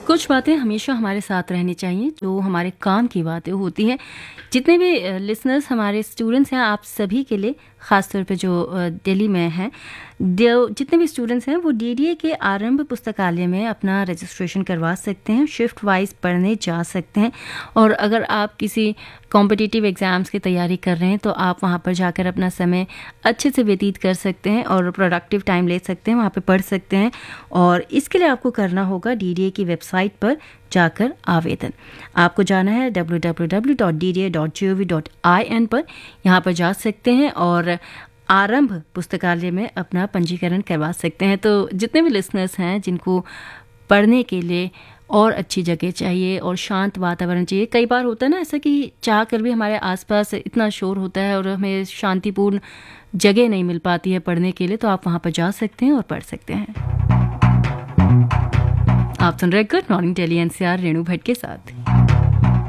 कुछ बातें हमेशा हमारे साथ रहनी चाहिए जो हमारे काम की बातें होती हैं। जितने भी लिसनर्स हमारे स्टूडेंट्स हैं, आप सभी के लिए ख़ास तौर पे जो दिल्ली में हैं, जितने भी स्टूडेंट्स हैं वो डीडीए के आरंभ पुस्तकालय में अपना रजिस्ट्रेशन करवा सकते हैं, शिफ्ट वाइज पढ़ने जा सकते हैं। और अगर आप किसी कॉम्पिटिटिव एग्ज़ाम्स की तैयारी कर रहे हैं तो आप वहाँ पर जाकर अपना समय अच्छे से व्यतीत कर सकते हैं और प्रोडक्टिव टाइम ले सकते हैं, वहाँ पे पढ़ सकते हैं। और इसके लिए आपको करना होगा डीडीए की वेबसाइट पर जाकर आवेदन। आपको जाना है www.dda.gov.in पर, यहाँ पर जा सकते हैं और आरंभ पुस्तकालय में अपना पंजीकरण करवा सकते हैं। तो जितने भी लिसनर्स हैं जिनको पढ़ने के लिए और अच्छी जगह चाहिए और शांत वातावरण चाहिए, कई बार होता है ना ऐसा कि चाह कर भी हमारे आसपास इतना शोर होता है और हमें शांतिपूर्ण जगह नहीं मिल पाती है पढ़ने के लिए, तो आप वहाँ पर जा सकते हैं और पढ़ सकते हैं। आप सुन रहे good morning Delhi NCR Renu Bhatt के साथ।